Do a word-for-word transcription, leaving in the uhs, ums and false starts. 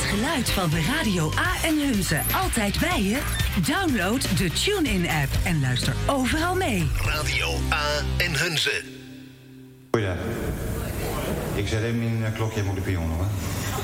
geluid van de Radio A en Hunze altijd bij je? Download de TuneIn-app en luister overal mee. Radio A en Hunze. Goeiedag. Ik zet even mijn klokje op de piano, hoor.